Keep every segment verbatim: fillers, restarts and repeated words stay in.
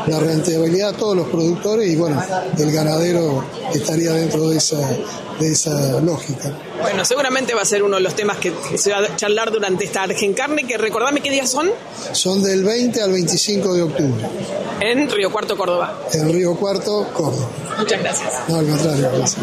la rentabilidad a todos los productores y bueno, el ganadero estaría dentro de esa, de esa lógica. Bueno, seguramente va a ser uno de los temas que se va a charlar durante esta Argencarne, que recordame qué días son. Son del veinte al veinticinco de octubre. En Río Cuarto, Córdoba. En Río Cuarto, Córdoba. Muchas gracias. No, al contrario, gracias.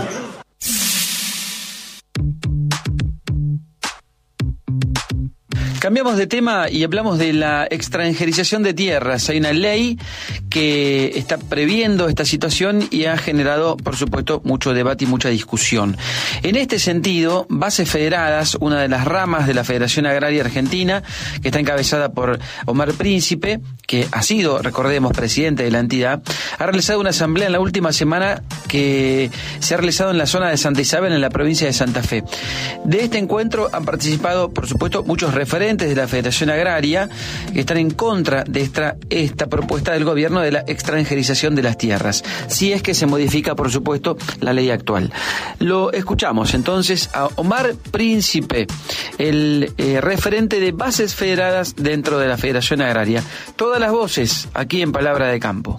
Cambiamos de tema y hablamos de la extranjerización de tierras. Hay una ley que está previendo esta situación y ha generado, por supuesto, mucho debate y mucha discusión. En este sentido, Bases Federadas, una de las ramas de la Federación Agraria Argentina, que está encabezada por Omar Príncipe, que ha sido, recordemos, presidente de la entidad, ha realizado una asamblea en la última semana que se ha realizado en la zona de Santa Isabel, en la provincia de Santa Fe. De este encuentro han participado, por supuesto, muchos referentes de la Federación Agraria que están en contra de esta, esta propuesta del gobierno de la extranjerización de las tierras, si es que se modifica, por supuesto, la ley actual. Lo escuchamos entonces a Omar Príncipe, el eh, referente de Bases Federadas dentro de la Federación Agraria. Todas las voces aquí en Palabra de Campo.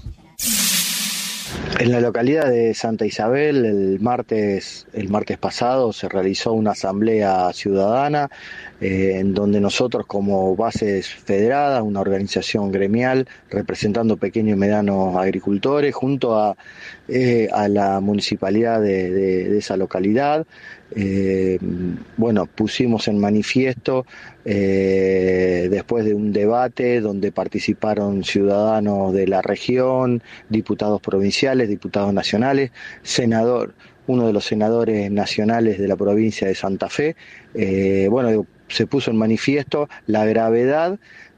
En la localidad de Santa Isabel, el martes, el martes pasado se realizó una asamblea ciudadana eh, en donde nosotros, como Bases Federadas, una organización gremial representando pequeños y medianos agricultores, junto a, eh, a la municipalidad de, de, de esa localidad, eh, bueno, pusimos en manifiesto eh, después de un debate donde participaron ciudadanos de la región, diputados provinciales, diputados nacionales, senador, uno de los senadores nacionales de la provincia de Santa Fe, eh, bueno, se puso en manifiesto la gravedad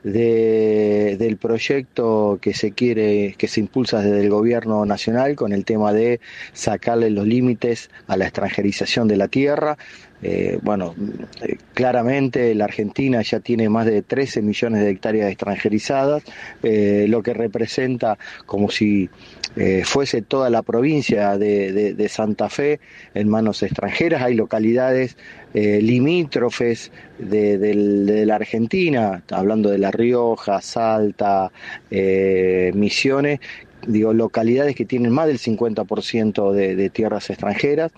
de, del proyecto que se quiere, que se impulsa desde el gobierno nacional con el tema de sacarle los límites a la extranjerización de la tierra. Eh, bueno, eh, claramente la Argentina ya tiene más de trece millones de hectáreas extranjerizadas, eh, lo que representa como si eh, fuese toda la provincia de, de, de Santa Fe en manos extranjeras. Hay localidades eh, limítrofes de, de, de la Argentina, hablando de La Rioja, Salta, eh, Misiones, digo, localidades que tienen más del cincuenta por ciento de, de tierras extranjeras,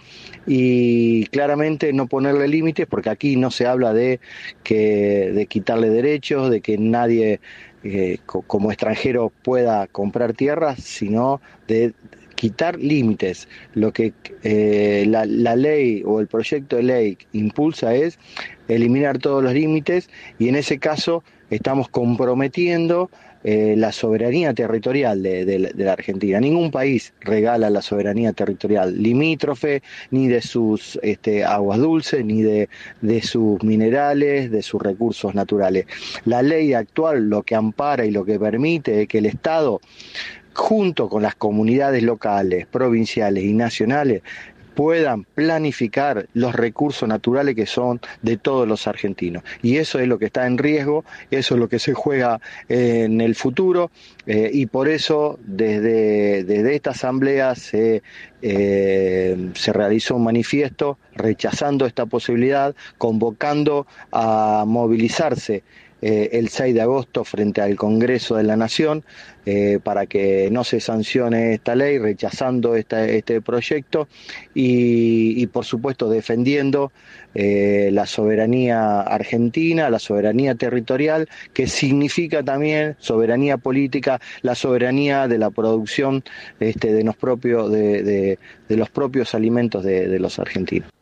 y claramente no ponerle límites, porque aquí no se habla de que de quitarle derechos, de que nadie eh, co- como extranjero pueda comprar tierras, sino de quitar límites. Lo que eh, la, la ley o el proyecto de ley impulsa es eliminar todos los límites, y en ese caso estamos comprometiendo Eh, la soberanía territorial de, de, de la Argentina. Ningún país regala la soberanía territorial limítrofe, ni de sus este, aguas dulces, ni de, de sus minerales, de sus recursos naturales. La ley actual lo que ampara y lo que permite es que el Estado, junto con las comunidades locales, provinciales y nacionales, puedan planificar los recursos naturales que son de todos los argentinos. Y eso es lo que está en riesgo, eso es lo que se juega en el futuro, eh, y por eso desde, desde esta asamblea se, eh, se realizó un manifiesto rechazando esta posibilidad, convocando a movilizarse Eh, el seis de agosto frente al Congreso de la Nación eh, para que no se sancione esta ley, rechazando esta, este proyecto y, y por supuesto defendiendo eh, la soberanía argentina, la soberanía territorial, que significa también soberanía política, la soberanía de la producción este, de, los propios, de, de, de los propios alimentos de, de los argentinos.